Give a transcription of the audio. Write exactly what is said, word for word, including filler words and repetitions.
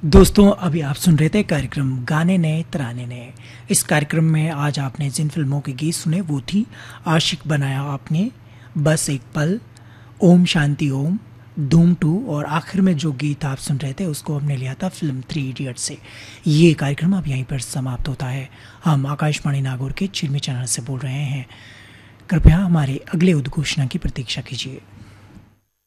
दोस्तों अभी आप सुन रहे थे कार्यक्रम गाने नए तराने नए। इस कार्यक्रम में आज आपने जिन फिल्मों के गीत सुने वो थी आशिक बनाया आपने, बस एक पल, ओम शांति ओम, धूम टू और आखिर में जो गीत आप सुन रहे थे उसको हमने लिया था फिल्म थ्री इडियट से। ये कार्यक्रम अब यहीं पर समाप्त होता है। हम आकाशवाणी नागौर के चिरमी चैनल से बोल रहे हैं। कृपया हमारे अगले उद्घोषणा की प्रतीक्षा कीजिए।